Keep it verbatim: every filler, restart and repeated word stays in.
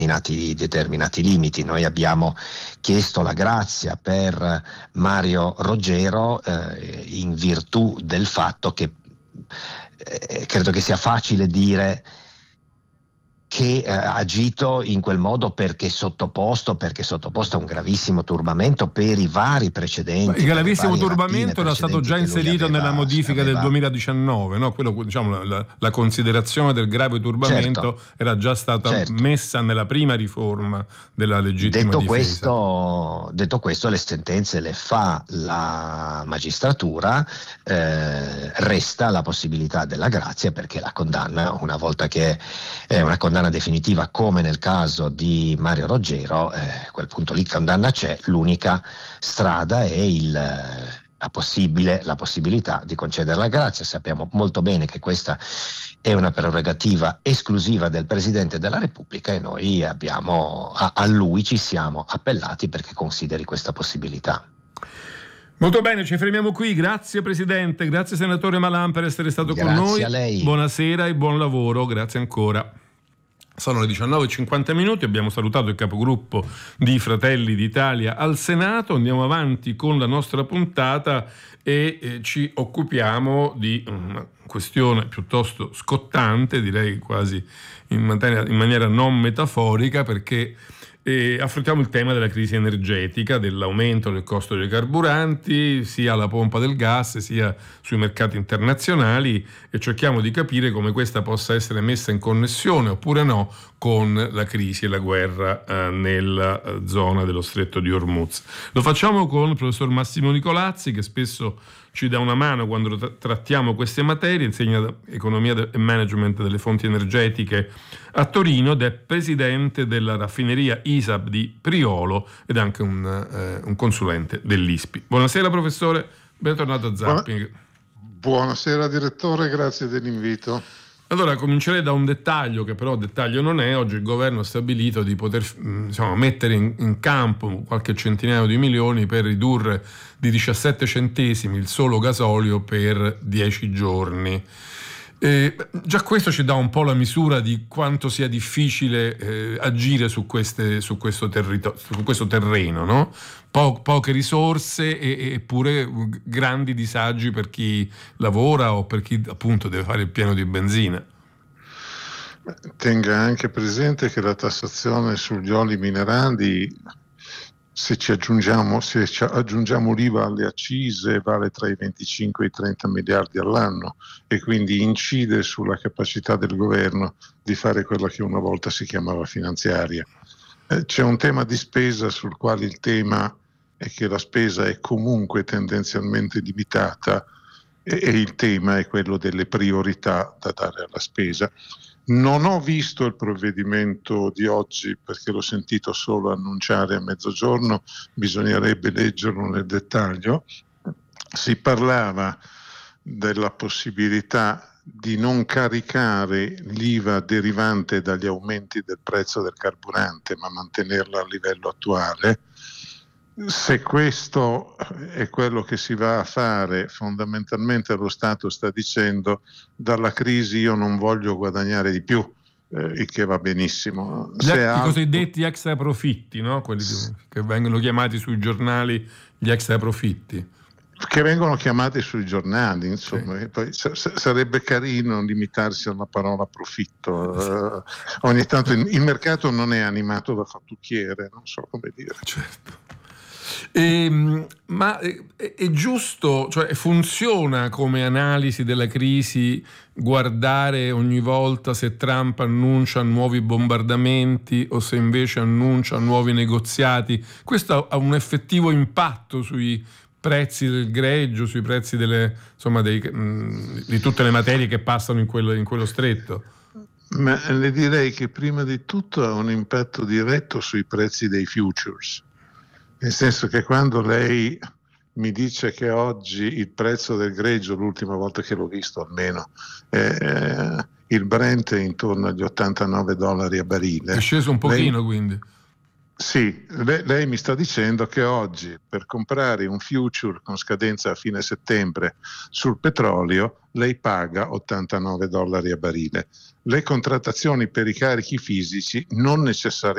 determinati, determinati limiti. Noi abbiamo chiesto la grazia per Mario Roggero eh, in virtù del fatto che eh, credo che sia facile dire che ha eh, agito in quel modo perché sottoposto, perché sottoposto a un gravissimo turbamento per i vari precedenti. Il gravissimo turbamento era stato già inserito aveva, nella modifica aveva... del duemiladiciannove, no? Quello, diciamo, la, la considerazione del grave turbamento certo, era già stata certo. messa nella prima riforma della legittima detto difesa. Questo, detto questo, le sentenze le fa la magistratura, eh, resta la possibilità della grazia, perché la condanna, una volta che è una condanna definitiva come nel caso di Mario Roggero, eh, a quel punto lì condanna c'è, l'unica strada è il, la, possibile, la possibilità di concedere la grazia. Sappiamo molto bene che questa è una prerogativa esclusiva del Presidente della Repubblica e noi abbiamo, a, a lui ci siamo appellati perché consideri questa possibilità. Molto bene, ci fermiamo qui. Grazie Presidente, grazie Senatore Malan per essere stato grazie con noi. A lei. Buonasera e buon lavoro, grazie ancora. Sono le diciannove e cinquanta minuti, abbiamo salutato il capogruppo di Fratelli d'Italia al Senato, andiamo avanti con la nostra puntata e eh, ci occupiamo di una questione piuttosto scottante, direi quasi in, materia, in maniera non metaforica, perché E affrontiamo il tema della crisi energetica, dell'aumento del costo dei carburanti, sia alla pompa del gas sia sui mercati internazionali, e cerchiamo di capire come questa possa essere messa in connessione oppure no con la crisi e la guerra eh, nella zona dello Stretto di Hormuz. Lo facciamo con il professor Massimo Nicolazzi, che spesso ci dà una mano quando tra- trattiamo queste materie, insegna economia e management delle fonti energetiche a Torino ed è presidente della raffineria I S A B di Priolo ed anche un, eh, un consulente dell'I S P I. Buonasera professore, bentornato a Zapping. Buonasera direttore, grazie dell'invito. Allora comincerei da un dettaglio che però dettaglio non è. Oggi il governo ha stabilito di poter insomma, mettere in, in campo qualche centinaio di milioni per ridurre di diciassette centesimi il solo gasolio per dieci giorni. Eh, già questo ci dà un po' la misura di quanto sia difficile eh, agire su, queste, su, questo territorio, su questo terreno, no? Po- poche risorse e, eppure grandi disagi per chi lavora o per chi appunto deve fare il pieno di benzina. Tenga anche presente che la tassazione sugli oli minerali, se ci aggiungiamo, se ci aggiungiamo l'I V A alle accise, vale tra i venticinque e i trenta miliardi all'anno e quindi incide sulla capacità del governo di fare quella che una volta si chiamava finanziaria. Eh, c'è un tema di spesa sul quale il tema è che la spesa è comunque tendenzialmente limitata e, e il tema è quello delle priorità da dare alla spesa. Non ho visto il provvedimento di oggi perché l'ho sentito solo annunciare a mezzogiorno, bisognerebbe leggerlo nel dettaglio. Si parlava della possibilità di non caricare l'I V A derivante dagli aumenti del prezzo del carburante, ma mantenerla a livello attuale. Se questo è quello che si va a fare, fondamentalmente lo Stato sta dicendo: dalla crisi io non voglio guadagnare di più, eh, il che va benissimo. Gli, Se I altro... cosiddetti extra profitti, no? Quelli che vengono chiamati sui giornali gli extra profitti. Che vengono chiamati sui giornali, insomma, sì. Poi s- sarebbe carino limitarsi alla parola profitto. Uh, ogni tanto il, il mercato non è animato da fattucchiere, non so come dire. Certo. E, ma è, è giusto, cioè funziona come analisi della crisi guardare ogni volta se Trump annuncia nuovi bombardamenti o se invece annuncia nuovi negoziati? Questo ha un effettivo impatto sui prezzi del greggio, sui prezzi delle, insomma, dei, mh, di tutte le materie che passano in quello, in quello stretto? Ma le direi che prima di tutto ha un impatto diretto sui prezzi dei futures. Nel senso che quando lei mi dice che oggi il prezzo del greggio, l'ultima volta che l'ho visto almeno, eh, il Brent è intorno agli ottantanove dollari a barile. È sceso un pochino lei, quindi? Sì, lei, lei mi sta dicendo che oggi per comprare un future con scadenza a fine settembre sul petrolio lei paga ottantanove dollari a barile. Le contrattazioni per i carichi fisici non necessariamente